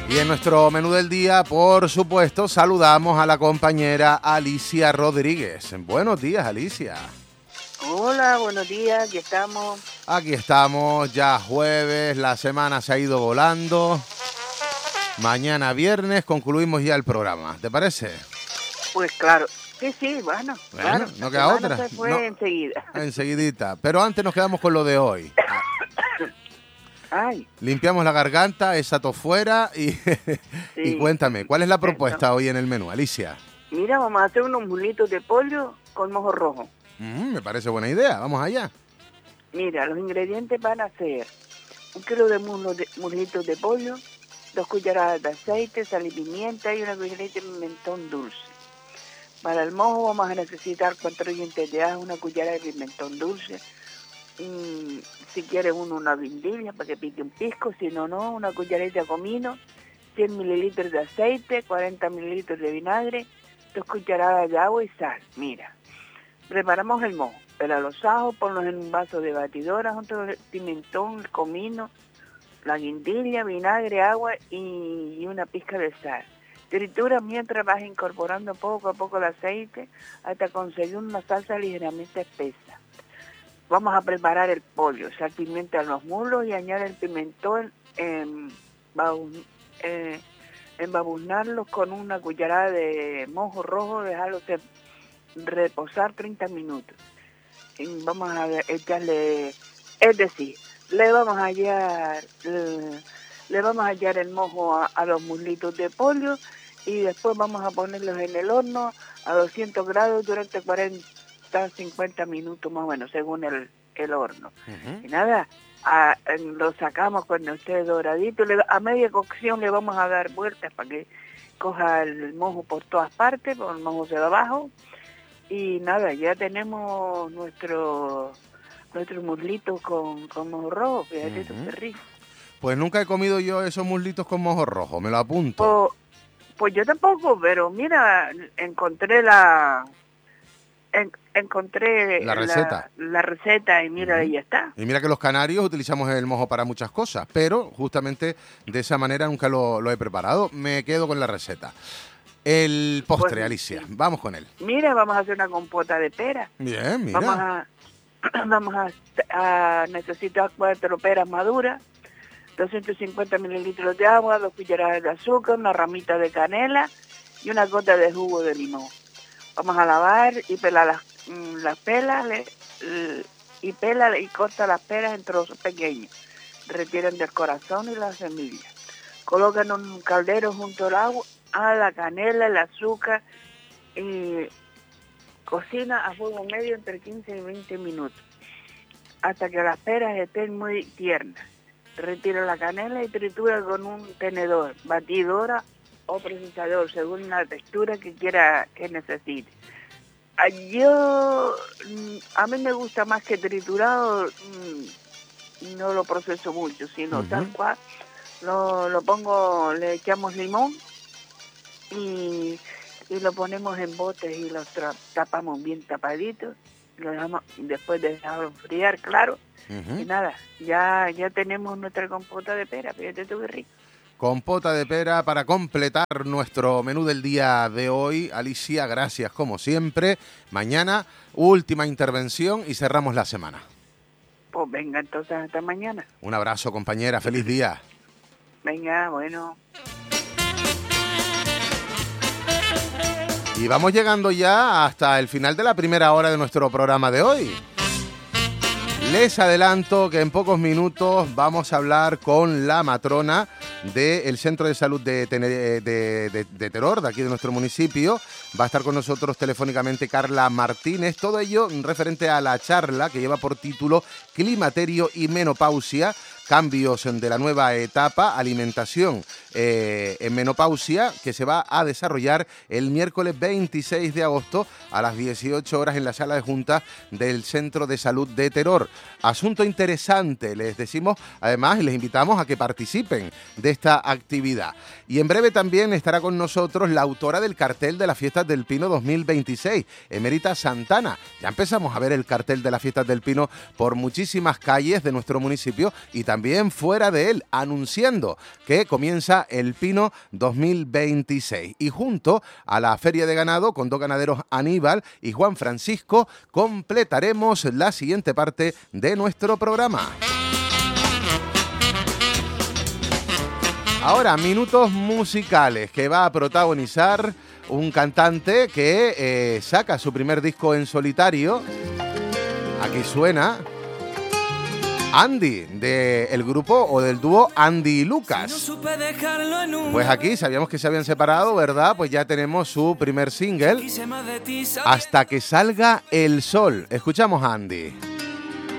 Y en nuestro menú del día, por supuesto, saludamos a la compañera Alicia Rodríguez. Buenos días, Alicia. Hola, buenos días, aquí estamos. Aquí estamos, ya jueves, la semana se ha ido volando. Mañana viernes concluimos ya el programa, ¿te parece? Pues claro, sí, bueno, claro, no queda otra. Se fue enseguida. Enseguidita, pero antes nos quedamos con lo de hoy. Ay. Limpiamos la garganta, esa tos fuera y, sí. Y cuéntame, ¿cuál es la propuesta hoy en el menú, Alicia? Mira, vamos a hacer unos muslitos de pollo con mojo rojo. Me parece buena idea, vamos allá. Mira, los ingredientes van a ser 1 kilo de muslitos de pollo, 2 cucharadas de aceite, sal y pimienta y una cucharada de pimentón dulce. Para el mojo vamos a necesitar 4 dientes de ajo, una cucharada de pimentón dulce, si quiere una guindilla para que pique un pisco, si no, una cucharadita de comino, 100 mililitros de aceite, 40 mililitros de vinagre, 2 cucharadas de agua y sal. Mira, preparamos el mojo, pela los ajos, ponlos en un vaso de batidora junto con el pimentón, el comino, la guindilla, vinagre, agua y una pizca de sal. Tritura mientras vas incorporando poco a poco el aceite hasta conseguir una salsa ligeramente espesa. Vamos a preparar el pollo, sal, pimienta a los muslos y añade el pimentón, embaburnarlos con una cucharada de mojo rojo, dejarlos reposar 30 minutos. Y vamos a echarle, es decir, le vamos a hallar el mojo a los muslitos de pollo y después vamos a ponerlos en el horno a 200 grados durante 50 minutos más o menos, según el horno. Y nada, lo sacamos cuando esté doradito, a media cocción le vamos a dar vueltas para que coja el mojo por todas partes, por el mojo de abajo, y nada, ya tenemos nuestro muslito con mojo rojo, fíjate tú qué rico. Pues nunca he comido yo esos muslitos con mojo rojo, me lo apunto. Pues yo tampoco, pero mira, encontré la receta y mira, ahí está. Y mira que los canarios utilizamos el mojo para muchas cosas, pero justamente de esa manera nunca lo he preparado. Me quedo con la receta. El postre, pues, Alicia, vamos con él. Mira, vamos a hacer una compota de pera. Bien, mira. Vamos a necesitar 4 peras maduras, 250 mililitros de agua, 2 cucharadas de azúcar, una ramita de canela y una gota de jugo de limón. Vamos a lavar y pelar las pelas y corta las peras en trozos pequeños. Retiran del corazón y las semillas. Colocan un caldero junto al agua, a la canela, el azúcar y cocina a fuego medio entre 15 y 20 minutos hasta que las peras estén muy tiernas. Retira la canela y tritura con un tenedor, batidora o procesador, según la textura que necesite. A mí me gusta más que triturado, no lo proceso mucho, sino tal cual, lo pongo, le echamos limón y lo ponemos en botes y los tapamos bien tapaditos, lo dejamos, después de dejarlo enfriar, claro. Y nada, ya tenemos nuestra compota de pera, fíjate tú qué rico. Compota de pera para completar nuestro menú del día de hoy. Alicia, gracias como siempre. Mañana, última intervención y cerramos la semana. Pues venga, entonces hasta mañana. Un abrazo, compañera. Feliz día. Venga, bueno. Y vamos llegando ya hasta el final de la primera hora de nuestro programa de hoy. Les adelanto que en pocos minutos vamos a hablar con la matrona del Centro de Salud de Teror, de aquí de nuestro municipio. Va a estar con nosotros telefónicamente Carla Martínez. Todo ello referente a la charla que lleva por título Climaterio y Menopausia, cambios de la nueva etapa, alimentación en menopausia, que se va a desarrollar el miércoles 26 de agosto a las 18 horas en la sala de juntas del Centro de Salud de Teror. Asunto interesante, les decimos además y les invitamos a que participen de esta actividad. Y en breve también estará con nosotros la autora del cartel de las Fiestas del Pino 2026, Emérita Santana. Ya empezamos a ver el cartel de las Fiestas del Pino por muchísimas calles de nuestro municipio y también también fuera de él, anunciando que comienza el Pino 2026. Y junto a la Feria de Ganado, con 2 ganaderos, Aníbal y Juan Francisco, completaremos la siguiente parte de nuestro programa. Ahora, minutos musicales que va a protagonizar un cantante que saca su primer disco en solitario. Aquí suena Andy, del grupo o del dúo Andy y Lucas. Pues aquí sabíamos que se habían separado, ¿verdad? Pues ya tenemos su primer single, Hasta que salga el sol. Escuchamos a Andy.